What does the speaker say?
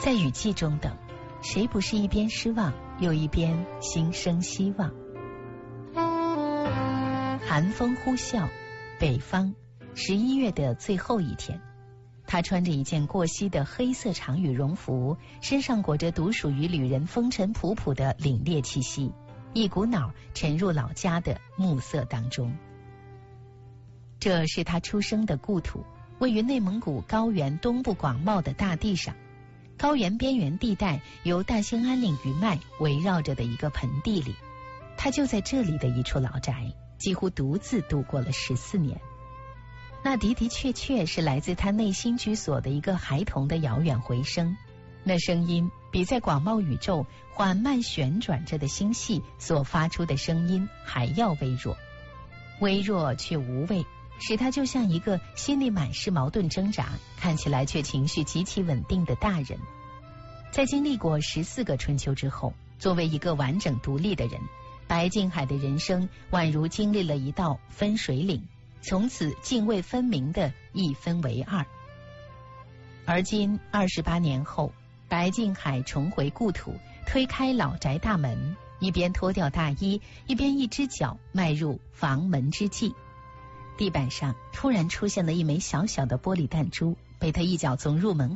在雨季中等，谁不是一边失望又一边心生希望？寒风呼啸，北方11月的最后一天，他穿着一件过膝的黑色长羽绒服，身上裹着独属于旅人风尘仆仆的凛冽气息，一股脑沉入老家的暮色当中。这是他出生的故土，位于内蒙古高原东部广袤的大地上，高原边缘地带由大兴安岭余脉围绕着的一个盆地里，他就在这里的一处老宅，几乎独自度过了14年。那的的确确是来自他内心居所的一个孩童的遥远回声，那声音比在广袤宇宙缓慢旋转着的星系所发出的声音还要微弱，微弱却无畏，使他就像一个心里满是矛盾挣扎，看起来却情绪极其稳定的大人。在经历过14个春秋之后，作为一个完整独立的人，白敬海的人生宛如经历了一道分水岭，从此泾渭分明的一分为二。而今28年后，白敬海重回故土，推开老宅大门，一边脱掉大衣，一边一只脚迈入房门之际，地板上突然出现了一枚小小的玻璃弹珠，被他一脚从入门